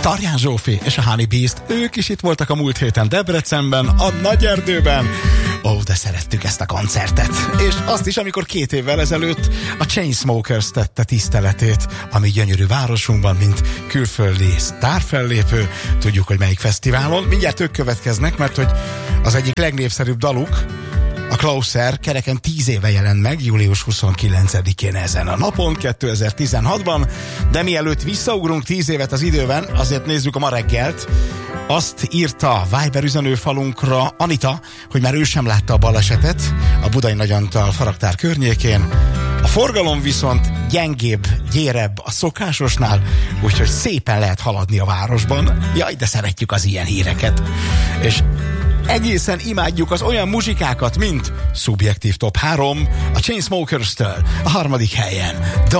Tarján Zsófi és a Honey Beast, ők is itt voltak a múlt héten Debrecenben, a Nagyerdőben. Ó, de szerettük ezt a koncertet. És azt is, amikor 2 évvel ezelőtt a Chainsmokers tette tiszteletét, ami gyönyörű városunkban, mint külföldi sztárfellépő. Tudjuk, hogy melyik fesztiválon. Mindjárt ők következnek, mert hogy az egyik legnépszerűbb daluk, a Closer kereken 10 éve jelent meg, július 29-én ezen a napon, 2016-ban, de mielőtt visszaugrunk 10 évet az időben, azért nézzük a ma reggelt. Azt írta Viber üzenőfalunkra Anita, hogy már ő sem látta a balesetet a Budai Nagyantal Faraktár környékén. A forgalom viszont gyengébb, gyérebb a szokásosnál, úgyhogy szépen lehet haladni a városban. Jaj, de szeretjük az ilyen híreket. És egészen imádjuk az olyan muzsikákat, mint Szubjektív Top 3, a Chainsmokers-től a 3. helyen.